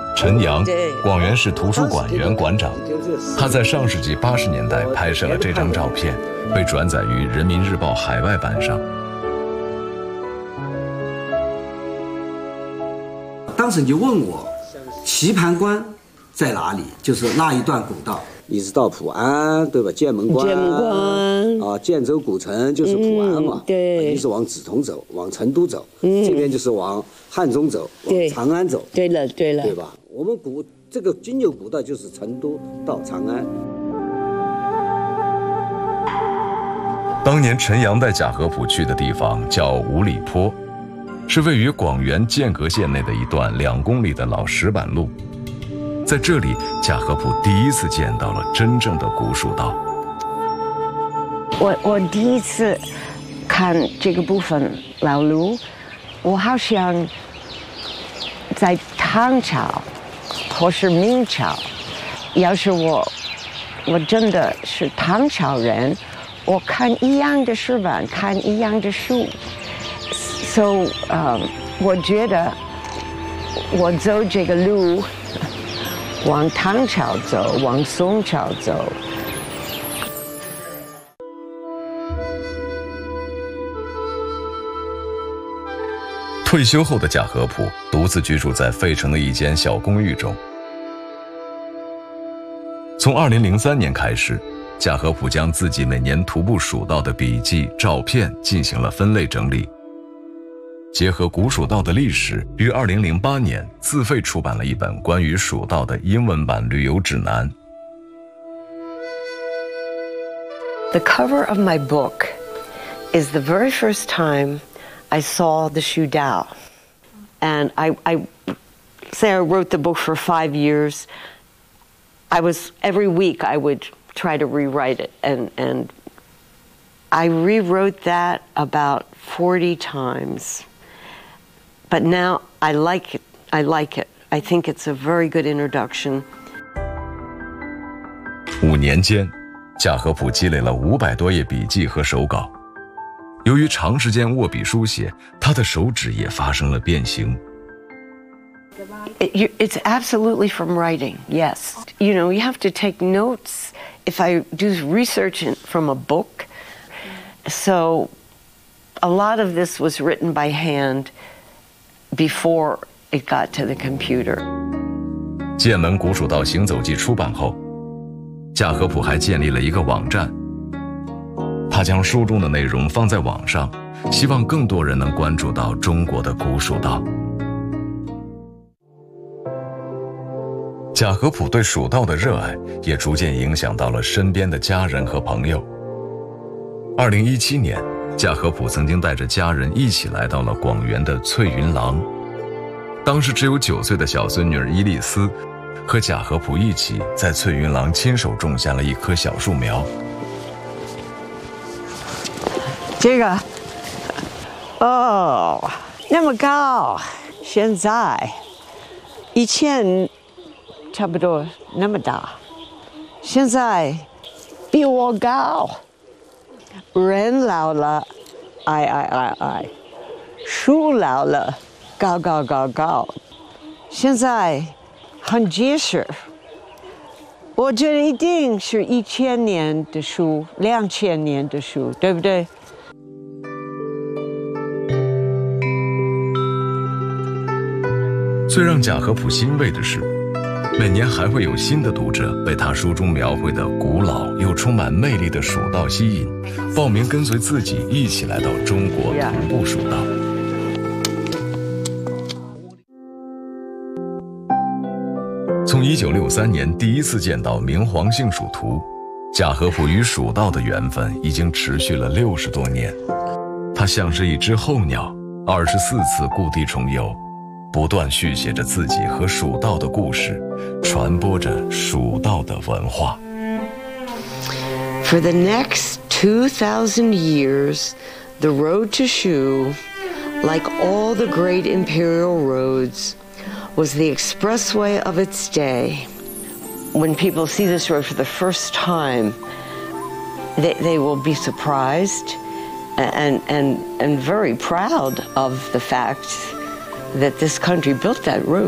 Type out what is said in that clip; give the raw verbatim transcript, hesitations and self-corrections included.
陈阳，广元市图书馆原馆长。他在上世纪八十年代拍摄了这张照片，被转载于《人民日报》海外版上。 当时你就问我，棋盘关在哪里？就是那一段古道。一直到普安，对吧？剑门关， 剑门关啊，建州古城就是普安嘛。 嗯、对， 一直往梓潼走，往成都走，嗯、这边就是往汉中走，往长安走。 对了，对了， 对吧？我们古这个经由古道就是成都到长安。 当年陈阳带贾和甫去的地方叫五里坡，是位于广元剑阁县内的一段两公里的老石板路。在这里，贾和甫第一次见到了真正的古蜀道。 我我第一次看这个部分老路，我好像在唐朝或是明朝。要是我我真的是唐朝人，我看一样的石板，看一样的书。So， 呃、uh, 我觉得我走这个路。往唐朝走，往宋朝走。 退休后的贾和甫独自居住在费城的一间小公寓中。从二零零三年开始，贾和甫将自己每年徒步蜀道的笔记、照片进行了分类整理。结合古蜀道的历史，于二零零八年自费出版了一本关于蜀道的英文版旅游指南。 The cover of my book is the very first time I saw the Shu Dao. And I, I say I wrote the book for five years. I was, every week I would try to rewrite it. And, and I rewrote that about forty times. But now I like it. I like it. I think it's a very good introduction. 五年间，贾和甫积累了五百多页笔记和手稿。由于长时间握笔书写，他的手指也发生了变形。 It, it's absolutely from writing, yes. You know, you have to take notes. If I do research from a book, so a lot of this was written by hand.Before it got to the computer. 剑门古蜀道行走记出版后，贾和甫还建立了一个网站。他将书中的内容放在网上，希望更多人能关注到中国的古蜀道。贾和甫对蜀道的热爱也逐渐影响到了身边的家人和朋友。二零一七年。贾和甫曾经带着家人一起来到了广元的翠云廊，当时只有九岁的小孙女儿伊丽丝，和贾和甫一起在翠云廊亲手种下了一棵小树苗。 这个，哦，那么高，现在，以前差不多那么大，现在比我高。人老了，矮矮矮矮；树老了，高高高高。现在很结实，我觉得一定是一千年的树，两千年的树，对不对？ 最让贾和甫欣慰的是，每年还会有新的读者被他书中描绘的古老又充满魅力的蜀道吸引，报名跟随自己一起来到中国徒步蜀道。从一九六三年第一次见到明皇杏蜀图，贾和甫与蜀道的缘分已经持续了六十多年。他像是一只候鸟，二十四次故地重游，不断续写着自己和蜀道的故事，传播着蜀道的文化。 For the next two thousand years, the road to Shu, like all the great imperial roads, was the expressway of its day. When people see this road for the first time, they, they will be surprised and, and, and very proud of the fact that this country built that road.